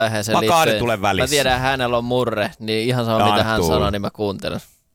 Mä kahden tulen välissä. Mä tiedän, hänellä on murre, niin ihan sama mitä hän sanoo, niin mä kuuntelen.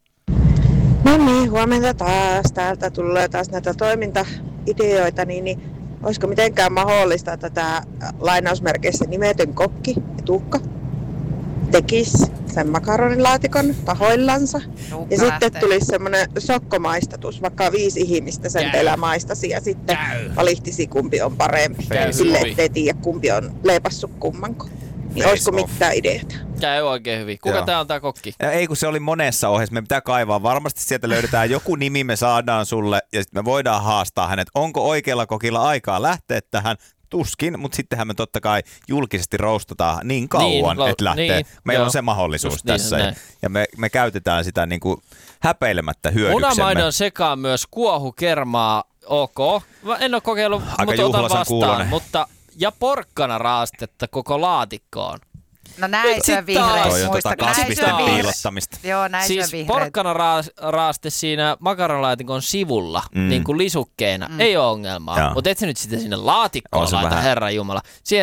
No niin, huomenta taas. Täältä tulee taas näitä toimintaideoita, niin olisiko mitenkään mahdollista, että tämä lainausmerkeissä nimetön kokki ja Tuukka tekisi sen makaronilaatikon tahoillansa. Ja sitten tulisi semmoinen sokkomaistatus, vaikka 5 ihmistä sen teillä maistasi ja sitten valittisi kumpi on parempi. Sille ettei tiedä kumpi on leipassut kummanko. Niin olisiko mitään ideata? Käy oikein hyvin. Kuka tää on tää kokki? Ei kun se oli monessa ohjeessa. Me pitää kaivaa. Varmasti sieltä löydetään joku nimi, me saadaan sulle ja sitten me voidaan haastaa hänet. Onko oikealla kokilla aikaa lähteä tähän? Tuskin, mutta sittenhän me totta kai julkisesti roustataan niin kauan, että lähtee. Meillä on se mahdollisuus tässä ja me käytetään sitä niin kuin häpeilemättä hyödyksemme. Munamaidon sekaan myös kuohukermaa, ok. Mä en ole kokeillut, mutta otan vastaan. Kuulonen. Ja porkkana raastetta koko laatikkoon. No näin se on vihreät. Toi on kasvisten piilottamista. Joo, näin siis se on vihreät. porkkana raaste siinä makaronilaatikon sivulla, niin kuin lisukkeena, ei ole ongelmaa. Mutta et sä nyt sitä sinne laatikkoon laita, herran jumala.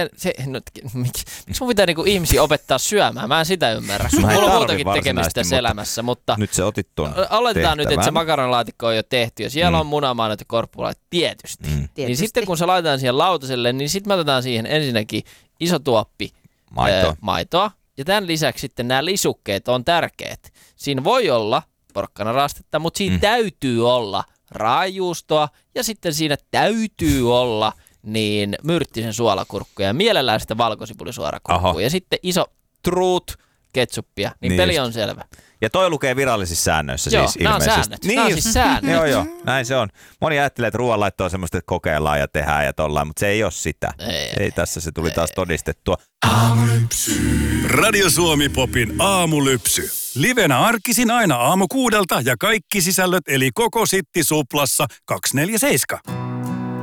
Miksi mun pitää niinku ihmisiä opettaa syömään? Mä en sitä ymmärrä. Mulla on muutakin tekemistä tässä elämässä, mutta nyt se otit tuon aloitetaan nyt, että se makaronilaatikko on jo tehty ja siellä on munamaidot ja korppulait tietysti. Niin sitten kun se laitetaan siihen lautaselle, niin sitten me otetaan siihen ensinnäkin iso tuoppi maitoa. Ja tämän lisäksi sitten nämä lisukkeet on tärkeät. Siinä voi olla porkkanaraastetta, mutta siinä täytyy olla raajuustoa ja sitten siinä täytyy olla niin myrttisen suolakurkkuja ja mielellään sitä valkosipulisuorakurkkua. Ja sitten iso truut ketsuppia, niin peli on selvä. Ja toi lukee virallisissa säännöissä siis ilmeisesti. Nämä on siis säännöt. Joo, näin se on. Moni ajattelee, että ruoanlaitto on semmoista, että kokeillaan ja tehdään ja tollain, mutta se ei ole sitä. Ei tässä se tuli taas todistettua. Aamulypsy. Radio Suomi Popin aamulypsy. Livenä arkisin aina 6:00 ja kaikki sisällöt eli koko Sitti Suplassa 247.